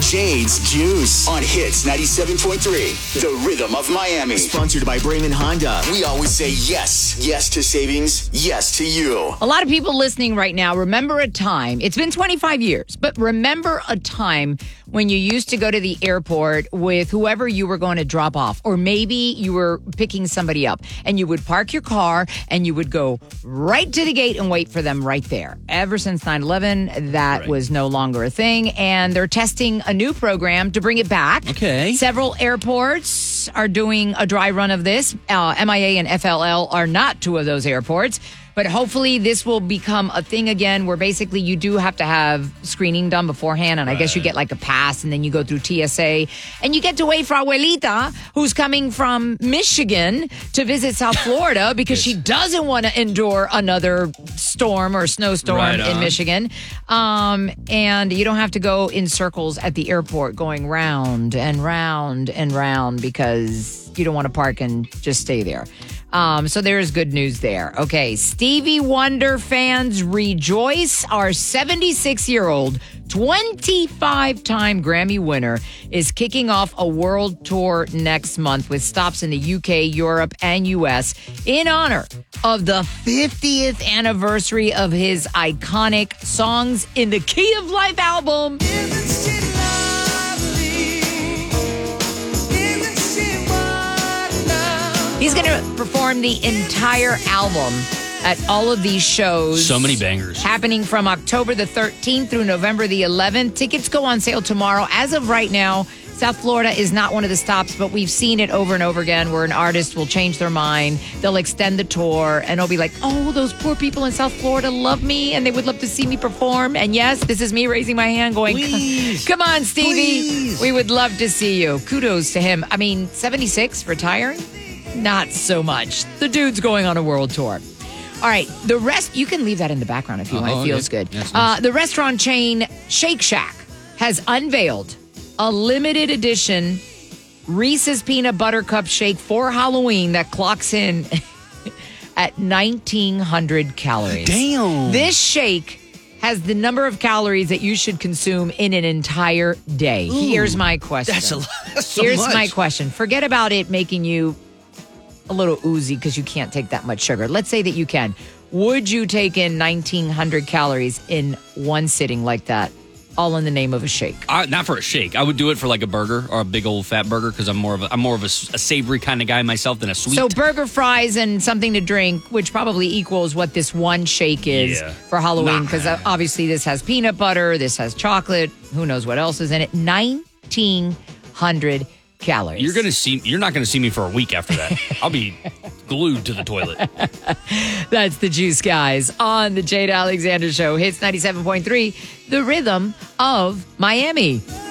Jade's Juice on Hits 97.3, the rhythm of Miami. Sponsored by Brayman Honda. We always say yes. Yes to savings. Yes to you. A lot of people listening right now remember a time, it's been 25 years, but remember a time when you used to go to the airport with whoever you were going to drop off, or maybe you were picking somebody up, and you would park your car and you would go right to the gate and wait for them right there. Ever since 9/11, that was no longer a thing, and they're testing a new program to bring it back. Okay. Several airports are doing a dry run of this. MIA and FLL are not two of those airports. But hopefully this will become a thing again where basically you do have to have screening done beforehand. And I guess you get like a pass and then you go through TSA. And you get to wait for Abuelita, who's coming from Michigan to visit South Florida because she doesn't want to endure another storm or snowstorm in Michigan. And you don't have to go in circles at the airport going round and round and round because you don't want to park and just stay there. So there is good news there. Okay, Stevie Wonder fans rejoice. Our 76-year-old, 25-time Grammy winner is kicking off a world tour next month with stops in the UK, Europe, and US in honor of the 50th anniversary of his iconic Songs in the Key of Life album. He's going to perform the entire album at all of these shows. So many bangers. Happening from October the 13th through November the 11th. Tickets go on sale tomorrow. As of right now, South Florida is not one of the stops, but we've seen it over and over again where an artist will change their mind. They'll extend the tour, and they'll be like, oh, those poor people in South Florida love me, and they would love to see me perform. And yes, this is me raising my hand going, come on, Stevie. Please. We would love to see you. Kudos to him. I mean, 76, retiring? Not so much. The dude's going on a world tour. All right, the rest, you can leave that in the background if you want. It feels good. Yes, nice. The restaurant chain Shake Shack has unveiled a limited edition Reese's Peanut Butter Cup Shake for Halloween that clocks in at 1,900 calories. Damn. This shake has the number of calories that you should consume in an entire day. Ooh, here's my question. That's a lot. That's so Here's much. my question. Forget about it making you a little oozy because you can't take that much sugar. Let's say that you can. Would you take in 1,900 calories in one sitting like that, all in the name of a shake? Not for a shake. I would do it for like a burger or a big old fat burger because I'm more of a savory kind of guy myself than a sweet. So burger, fries, and something to drink, which probably equals what this one shake is for Halloween, because obviously this has peanut butter, this has chocolate, who knows what else is in it. 1,900 calories. You're not gonna see me for a week after that. I'll be glued to the toilet. That's the Juice, guys, on the Jade Alexander Show. Hits 97.3, the rhythm of Miami.